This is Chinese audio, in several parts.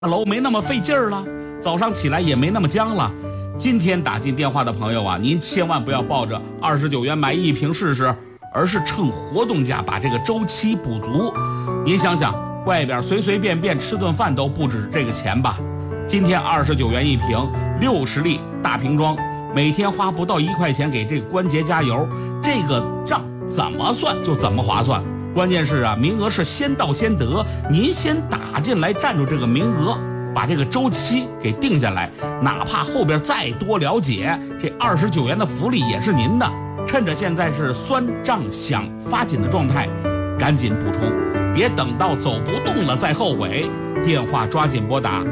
楼没那么费劲儿了，早上起来也没那么僵了。今天打进电话的朋友啊，您千万不要抱着29元买1瓶试试，而是趁活动价把这个周期补足。您想想，外边随随便便吃顿饭都不止这个钱吧？今天29元1瓶，60粒大瓶装，每天花不到1块钱给这个关节加油，这个账怎么算就怎么划算。关键是啊，名额是先到先得，您先打进来占住这个名额，把这个周期给定下来，哪怕后边再多了解，这29元的福利也是您的。趁着现在是酸胀想发紧的状态，赶紧补充，别等到走不动了再后悔。电话抓紧拨打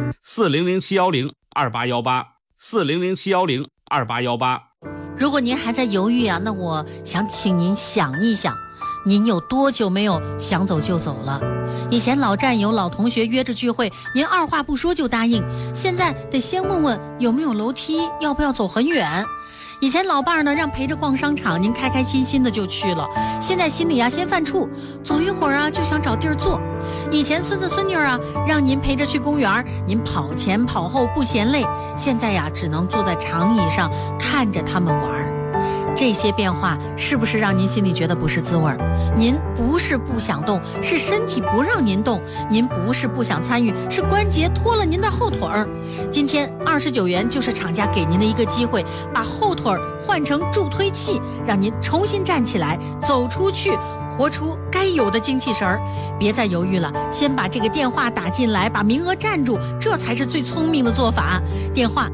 400-710-2818，400-710-2818。 如果您还在犹豫啊，那我想请您想一想，您有多久没有想走就走了？以前老战友、老同学约着聚会，您二话不说就答应，现在得先问问有没有楼梯，要不要走很远。以前老伴儿呢让陪着逛商场，您开开心心的就去了，现在心里啊先犯怵，走一会儿啊就想找地儿坐。以前孙子孙女啊让您陪着去公园，您跑前跑后不嫌累，现在呀只能坐在长椅上看着他们玩。这些变化是不是让您心里觉得不是滋味？您不是不想动，是身体不让您动；您不是不想参与，是关节拖了您的后腿儿。今天29元就是厂家给您的一个机会，把后腿换成助推器，让您重新站起来，走出去，活出该有的精气神儿。别再犹豫了，先把这个电话打进来，把名额占住，这才是最聪明的做法。电话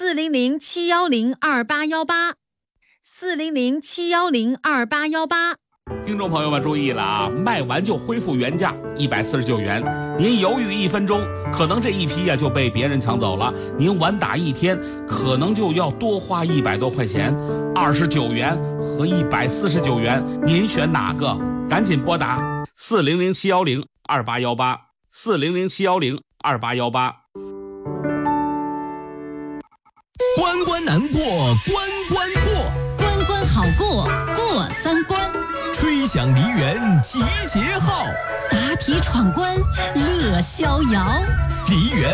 400-710-2818，400-710-2818。 听众朋友们注意了啊，卖完就恢复原价149元，您犹豫1分钟，可能这一批就被别人抢走了，您晚打1天，可能就要多花100多块钱。29元和149元，您选哪个？赶紧拨打400-710-2818，400-710-2818。 关关难过关关过， 关关好过过3关， 吹响梨园集结号， 答题闯关乐逍遥。 梨园